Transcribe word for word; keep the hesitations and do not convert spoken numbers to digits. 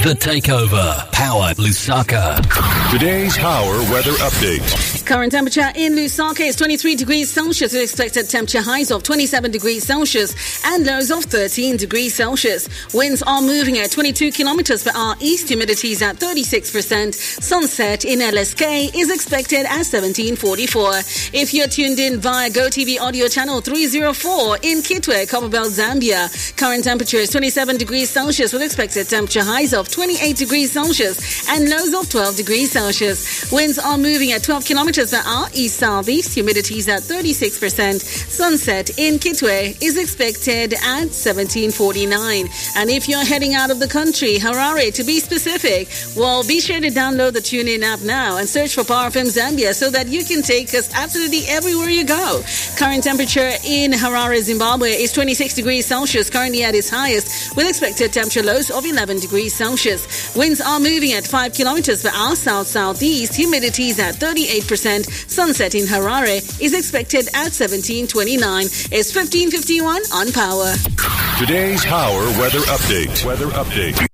The Takeover. Power Lusaka. Today's Power Weather Update. Current temperature in Lusaka is twenty-three degrees Celsius with expected temperature highs of twenty-seven degrees Celsius and lows of thirteen degrees Celsius. Winds are moving at twenty-two kilometers per hour east. Humidity is at thirty-six percent. Sunset in L S K is expected at seventeen forty-four. If you're tuned in via GoTV Audio Channel three oh four in Kitwe, Copperbelt, Zambia, current temperature is twenty-seven degrees Celsius with expected temperature highs of twenty-eight degrees Celsius and lows of twelve degrees Celsius. Winds are moving at twelve kilometers per hour east-southeast. Humidity is at thirty-six percent. Sunset in Kitwe is expected at seventeen forty-nine. And if you're heading out of the country, Harare to be specific, well, be sure to download the TuneIn app now and search for Power F M Zambia so that you can take us absolutely everywhere you go. Current temperature in Harare, Zimbabwe is twenty-six degrees Celsius, currently at its highest, with expected temperature lows of eleven degrees Celsius. Winds are moving at five kilometers per hour south-southeast. Humidity is at thirty-eight percent. Sunset in Harare is expected at seventeen twenty-nine. It's fifteen fifty-one on Power. Today's Power Weather Update. Weather Update.